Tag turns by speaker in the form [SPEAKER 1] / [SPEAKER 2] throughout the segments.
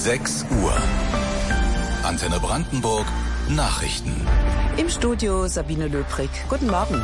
[SPEAKER 1] 6 Uhr. Antenne Brandenburg, Nachrichten.
[SPEAKER 2] Im Studio Sabine Löbrig. Guten Morgen.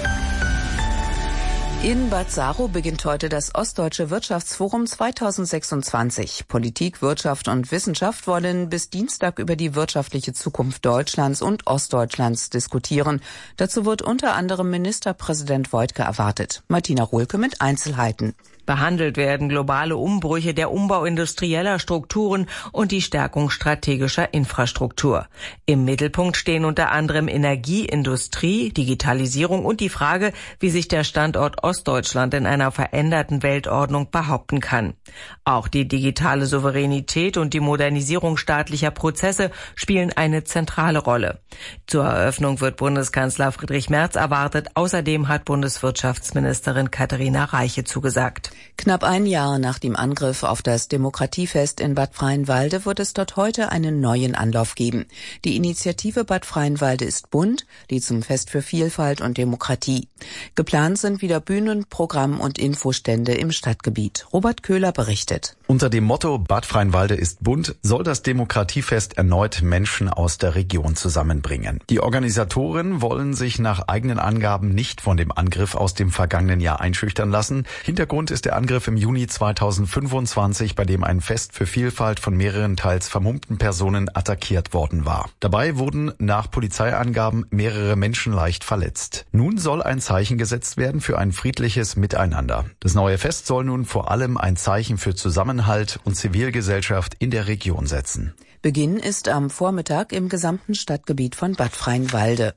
[SPEAKER 2] In Bad Saro beginnt heute das Ostdeutsche Wirtschaftsforum 2026. Politik, Wirtschaft und Wissenschaft wollen bis Dienstag über die wirtschaftliche Zukunft Deutschlands und Ostdeutschlands diskutieren. Dazu wird unter anderem Ministerpräsident Woidke erwartet. Martina Ruhlke mit Einzelheiten.
[SPEAKER 3] Behandelt werden globale Umbrüche der Umbau industrieller Strukturen und die Stärkung strategischer Infrastruktur. Im Mittelpunkt stehen unter anderem Energie, Industrie, Digitalisierung und die Frage, wie sich der Standort Ostdeutschland in einer veränderten Weltordnung behaupten kann. Auch die digitale Souveränität und die Modernisierung staatlicher Prozesse spielen eine zentrale Rolle. Zur Eröffnung wird Bundeskanzler Friedrich Merz erwartet. Außerdem hat Bundeswirtschaftsministerin Katharina Reiche zugesagt.
[SPEAKER 2] Knapp ein Jahr nach dem Angriff auf das Demokratiefest in Bad Freienwalde wird es dort heute einen neuen Anlauf geben. Die Initiative Bad Freienwalde ist bunt, die zum Fest für Vielfalt und Demokratie. Geplant sind wieder Bühnen, Programm und Infostände im Stadtgebiet. Robert Köhler berichtet.
[SPEAKER 4] Unter dem Motto Bad Freienwalde ist bunt soll das Demokratiefest erneut Menschen aus der Region zusammenbringen. Die Organisatoren wollen sich nach eigenen Angaben nicht von dem Angriff aus dem vergangenen Jahr einschüchtern lassen. Hintergrund ist der Angriff im Juni 2025, bei dem ein Fest für Vielfalt von mehreren teils vermummten Personen attackiert worden war. Dabei wurden nach Polizeiangaben mehrere Menschen leicht verletzt. Nun soll ein Zeichen gesetzt werden für ein friedliches Miteinander. Das neue Fest soll nun vor allem ein Zeichen für Zusammenhalt und Zivilgesellschaft in der Region setzen.
[SPEAKER 2] Beginn ist am Vormittag im gesamten Stadtgebiet von Bad Freienwalde.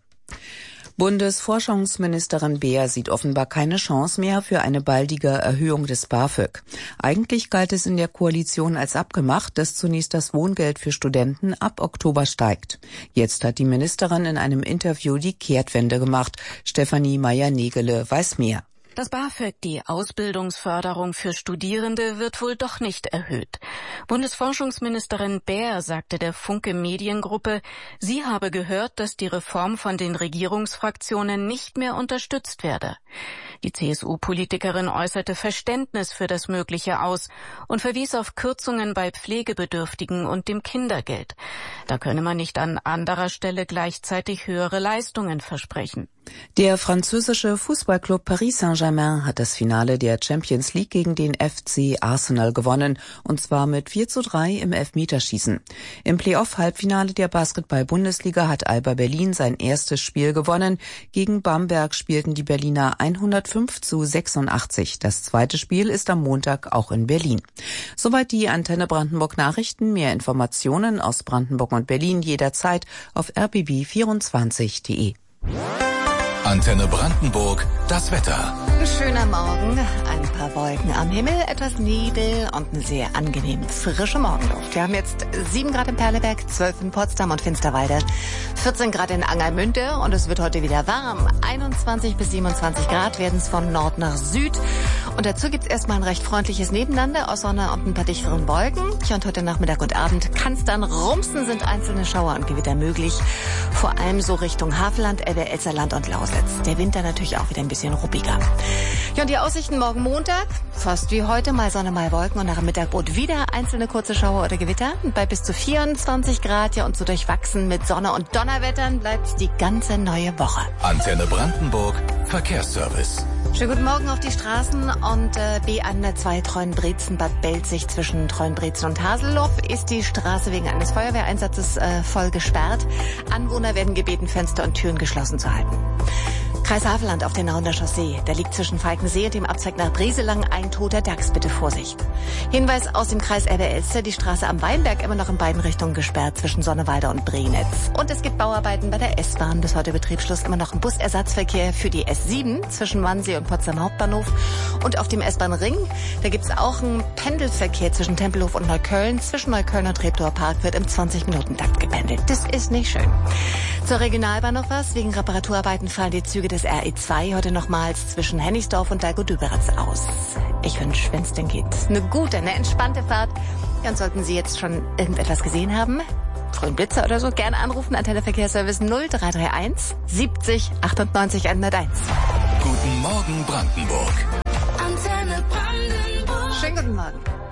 [SPEAKER 2] Bundesforschungsministerin Beer sieht offenbar keine Chance mehr für eine baldige Erhöhung des BAföG. Eigentlich galt es in der Koalition als abgemacht, dass zunächst das Wohngeld für Studenten ab Oktober steigt. Jetzt hat die Ministerin in einem Interview die Kehrtwende gemacht. Stefanie Meyer-Negele weiß mehr.
[SPEAKER 5] Das BAföG, die Ausbildungsförderung für Studierende, wird wohl doch nicht erhöht. Bundesforschungsministerin Beer sagte der Funke Mediengruppe, sie habe gehört, dass die Reform von den Regierungsfraktionen nicht mehr unterstützt werde. Die CSU-Politikerin äußerte Verständnis für das Mögliche aus und verwies auf Kürzungen bei Pflegebedürftigen und dem Kindergeld. Da könne man nicht an anderer Stelle gleichzeitig höhere Leistungen versprechen.
[SPEAKER 2] Der französische Fußballclub Paris Saint-Germain hat das Finale der Champions League gegen den FC Arsenal gewonnen, und zwar mit 4:3 im Elfmeterschießen. Im Playoff-Halbfinale der Basketball-Bundesliga hat Alba Berlin sein erstes Spiel gewonnen. Gegen Bamberg spielten die Berliner 105:86. Das zweite Spiel ist am Montag auch in Berlin. Soweit die Antenne Brandenburg Nachrichten. Mehr Informationen aus Brandenburg und Berlin jederzeit auf rbb24.de.
[SPEAKER 1] Antenne Brandenburg, das Wetter.
[SPEAKER 6] Schöner Morgen, ein paar Wolken am Himmel, etwas Nebel und eine sehr angenehm frische Morgenluft. Wir haben jetzt 7 Grad in Perleberg, 12 in Potsdam und Finsterwalde, 14 Grad in Angermünde und es wird heute wieder warm. 21 bis 27 Grad werden es von Nord nach Süd. Und dazu gibt es erstmal ein recht freundliches Nebeneinander aus Sonne und ein paar dichteren Wolken. Ja, und heute Nachmittag und Abend kann es dann rumsen, sind einzelne Schauer und Gewitter möglich. Vor allem so Richtung Havelland, Elbe, Elsterland und Lausitz. Der Winter natürlich auch wieder ein bisschen ruppiger. Ja, und die Aussichten morgen Montag, fast wie heute, mal Sonne, mal Wolken und nach dem Mittagbrot wieder einzelne kurze Schauer oder Gewitter. Und bei bis zu 24 Grad, ja, und so durchwachsen mit Sonne und Donnerwettern bleibt's die ganze neue Woche.
[SPEAKER 1] Antenne Brandenburg, Verkehrsservice.
[SPEAKER 6] Schönen guten Morgen auf die Straßen und B102 Treuenbrietzen, Bad Belzig zwischen Treuenbrietzen und Haselhof ist die Straße wegen eines Feuerwehreinsatzes voll gesperrt. Anwohner werden gebeten, Fenster und Türen geschlossen zu halten. Kreis Havelland auf der Nauender Chaussee. Da liegt zwischen Falkensee und dem Abzweig nach Brieselang ein toter Dachs. Bitte Vorsicht. Hinweis aus dem Kreis Elbe-Elster. Die Straße am Weinberg immer noch in beiden Richtungen gesperrt zwischen Sonnewalde und Brenetz. Und es gibt Bauarbeiten bei der S-Bahn. Bis heute Betriebsschluss immer noch ein Busersatzverkehr für die S7 zwischen Wannsee und Potsdam Hauptbahnhof. Und auf dem S-Bahn-Ring, da gibt's auch einen Pendelverkehr zwischen Tempelhof und Neukölln. Zwischen Neukölln und Treptower Park wird im 20-Minuten-Takt gependelt. Das ist nicht schön. Zur Regionalbahn noch was. Wegen Reparaturarbeiten fallen die Züge des RE2 heute nochmals zwischen Hennigsdorf und Dalgo-Düberitz aus. Ich wünsche, wenn es denn geht, eine gute, eine entspannte Fahrt. Dann sollten Sie jetzt schon irgendetwas gesehen haben. Frühen Blitzer oder so, gerne anrufen. Antenne Verkehrsservice 0331 70 98 101.
[SPEAKER 1] Guten Morgen Brandenburg.
[SPEAKER 6] Antenne Brandenburg. Schönen guten Morgen.